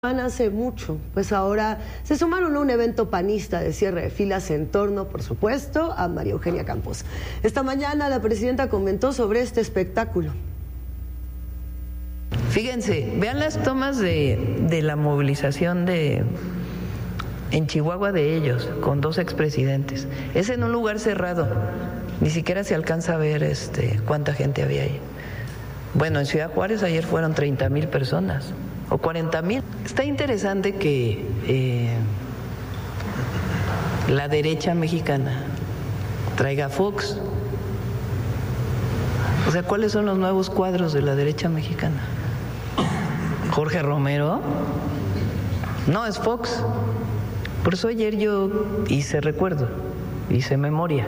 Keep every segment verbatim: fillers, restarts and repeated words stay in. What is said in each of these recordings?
Hace mucho, pues ahora se sumaron a un evento panista de cierre de filas en torno, por supuesto, a María Eugenia Campos. Esta mañana la presidenta comentó sobre este espectáculo. Fíjense, vean las tomas de, de la movilización de en Chihuahua de ellos, con dos expresidentes. Es en un lugar cerrado, ni siquiera se alcanza a ver este, cuánta gente había ahí. Bueno, en Ciudad Juárez ayer fueron treinta mil personas. O cuarenta mil. Está interesante que eh, la derecha mexicana traiga a Fox. O sea, ¿cuáles son los nuevos cuadros de la derecha mexicana? Jorge Romero. No, es Fox. Por eso ayer yo hice recuerdo, hice memoria.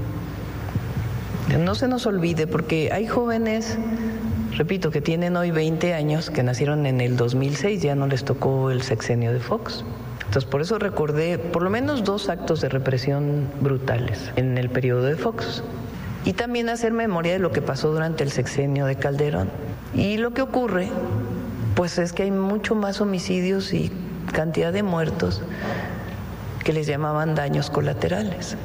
No se nos olvide, porque hay jóvenes, repito, que tienen hoy veinte años, que nacieron en el dos mil seis, ya no les tocó el sexenio de Fox. Entonces, por eso recordé por lo menos dos actos de represión brutales en el periodo de Fox. Y también hacer memoria de lo que pasó durante el sexenio de Calderón. Y lo que ocurre, pues es que hay mucho más homicidios y cantidad de muertos que les llamaban daños colaterales.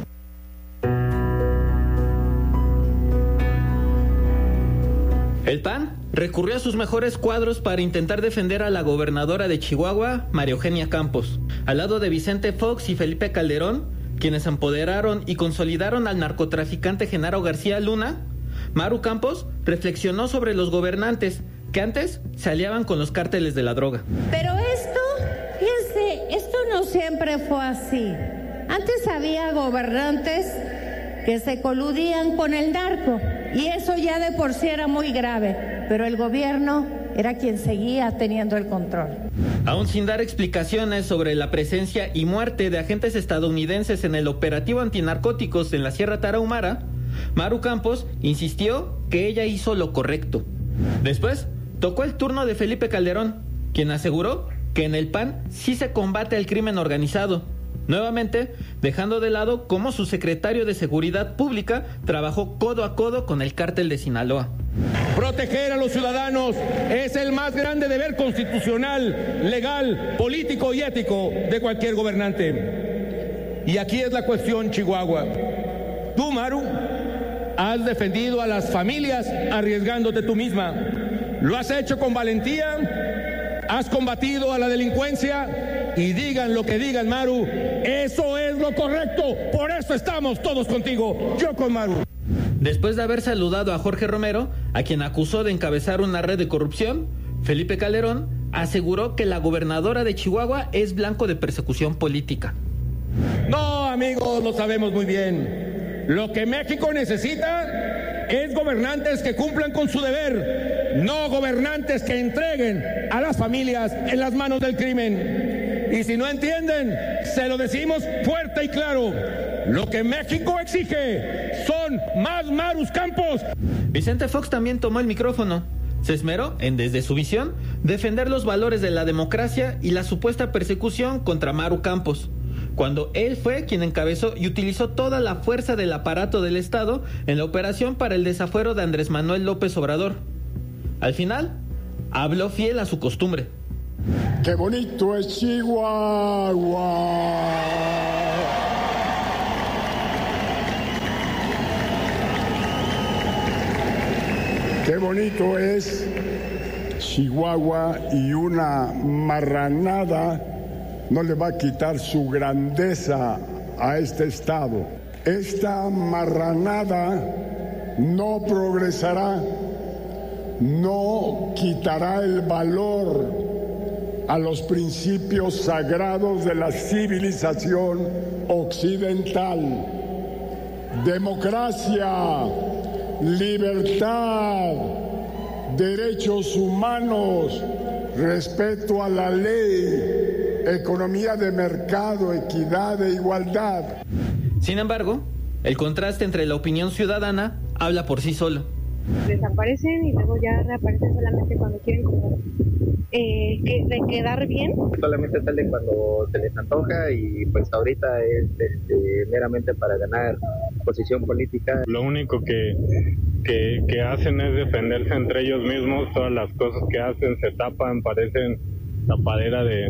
El P A N recurrió a sus mejores cuadros para intentar defender a la gobernadora de Chihuahua, María Eugenia Campos, al lado de Vicente Fox y Felipe Calderón, quienes empoderaron y consolidaron al narcotraficante Genaro García Luna. Maru Campos reflexionó sobre los gobernantes que antes se aliaban con los cárteles de la droga. Pero esto, fíjense, esto no siempre fue así. Antes había gobernantes que se coludían con el narco, y eso ya de por sí era muy grave, pero el gobierno era quien seguía teniendo el control. Aún sin dar explicaciones sobre la presencia y muerte de agentes estadounidenses en el operativo antinarcóticos en la Sierra Tarahumara, Maru Campos insistió que ella hizo lo correcto. Después, tocó el turno de Felipe Calderón, quien aseguró que en el P A N sí se combate el crimen organizado, nuevamente dejando de lado cómo su secretario de Seguridad Pública trabajó codo a codo con el cártel de Sinaloa. Proteger a los ciudadanos es el más grande deber constitucional, legal, político y ético de cualquier gobernante. Y aquí es la cuestión, Chihuahua. Tú, Maru, has defendido a las familias arriesgándote tú misma. Lo has hecho con valentía, has combatido a la delincuencia, y digan lo que digan, Maru, eso es lo correcto. Por eso estamos todos contigo, yo con Maru. Después de haber saludado a Jorge Romero, a quien acusó de encabezar una red de corrupción, Felipe Calderón aseguró que la gobernadora de Chihuahua es blanco de persecución política. No, amigos, lo sabemos muy bien. Lo que México necesita es gobernantes que cumplan con su deber, no gobernantes que entreguen a las familias en las manos del crimen. Y si no entienden, se lo decimos fuerte y claro. Lo que México exige son más Marus Campos. Vicente Fox también tomó el micrófono. Se esmeró en, desde su visión, defender los valores de la democracia y la supuesta persecución contra Maru Campos, cuando él fue quien encabezó y utilizó toda la fuerza del aparato del Estado en la operación para el desafuero de Andrés Manuel López Obrador. Al final, habló fiel a su costumbre. ¡Qué bonito es Chihuahua! ¡Qué bonito es Chihuahua! Y una marranada no le va a quitar su grandeza a este estado. Esta marranada no progresará, no quitará el valor a los principios sagrados de la civilización occidental. Democracia, libertad, derechos humanos, respeto a la ley, economía de mercado, equidad e igualdad. Sin embargo, el contraste entre la opinión ciudadana habla por sí solo. Desaparecen y luego ya reaparecen solamente cuando quieren como eh, que, de quedar bien. Solamente salen cuando se les antoja y pues ahorita es este, meramente para ganar posición política. Lo único que, que, que hacen es defenderse entre ellos mismos. Todas las cosas que hacen se tapan, parecen tapadera de,